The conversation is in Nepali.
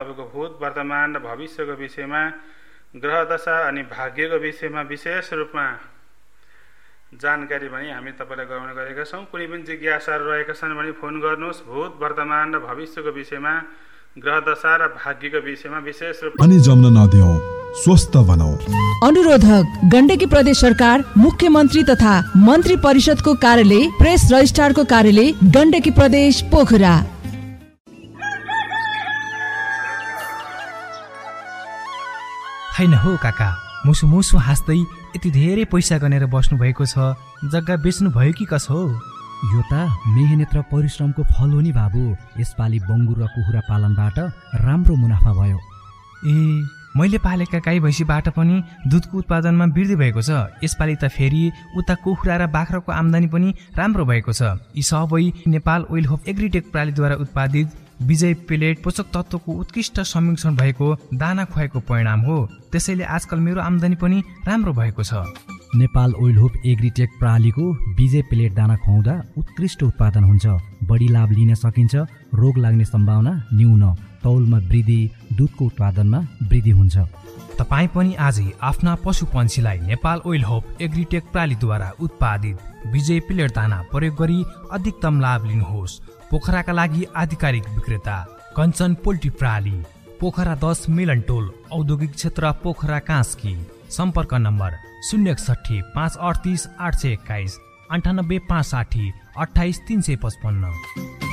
आफूको भूत वर्तमान र भविष्यको विषयमा ग्रह दशा अनि भाग्यको विषयमा विशेष रूपमा जानकारी पनि हामी तपाईँलाई गराउने गरेका छौँ। कुनै पनि जिज्ञासाहरू रहेका छन् भने फोन गर्नुहोस्। भूत वर्तमान र भविष्यको विषयमा ग्रह दशा र भाग्यको विषयमा विशेष रूपमा अनि जम्न नदियौं, स्वस्थ बनाऊ। अनुरोधक गण्डकी प्रदेश सरकार, मुख्यमन्त्री तथा मन्त्री परिषदको कार्यालय, प्रेस रजिस्ट्रारको कार्यालय, गण्डकी प्रदेश पोखरा। हैन हो काका, मुसु मुसु हाँस्दै यति धेरै पैसा गनेर बस्नु भएको छ, जग्गा बेच्नु भयो कि कसो हो? यो त मेहनत र परिश्रमको फल हो नि बाबु। यसपालि बङ्गुर र कुखुरा पालनबाट राम्रो मुनाफा भयो। ए, मैले पालेका गाई भैँसीबाट पनि दुधको उत्पादनमा वृद्धि भएको छ। यसपालि त फेरि उता कुखुरा र बाख्राको आम्दानी पनि राम्रो भएको छ। यी सबै नेपाल ओइल होप एग्रिटेक प्रणालीद्वारा उत्पादित विजय पेलेट पोषक तत्त्वको उत्कृष्ट संमिश्रण भएको दाना खुवाएको परिणाम हो। त्यसैले आजकल मेरो आम्दानी पनि राम्रो भएको छ। नेपाल ओइल होप एग्रिटेक प्रणालीको विजय पेलेट दाना खुवाउँदा उत्कृष्ट उत्पादन हुन्छ, बढी लाभ लिन सकिन्छ, रोग लाग्ने सम्भावना न्यून, तौलमा वृद्धि, दुधको उत्पादनमा वृद्धि हुन्छ। तपाई पनि आजै आफ्ना पशु पन्छीलाई नेपाल ओइल होप एग्रिटेक प्रणालीद्वारा उत्पादित विजय पेलेट दाना प्रयोग गरी अधिकतम लाभ लिनुहोस्। पोखराका लागि आधिकारिक विक्रेता कञ्चन पोल्ट्री प्रणाली, पोखरा 10 मिलन टोल, औद्योगिक क्षेत्र पोखरा कास्की। सम्पर्क नम्बर 061 538 821 98 560 28 355।